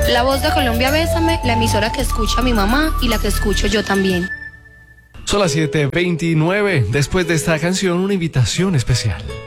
La Voz de Colombia, Bésame, la emisora que escucha mi mamá y la que escucho yo también. Son las 7:29. Después de esta canción, una invitación especial.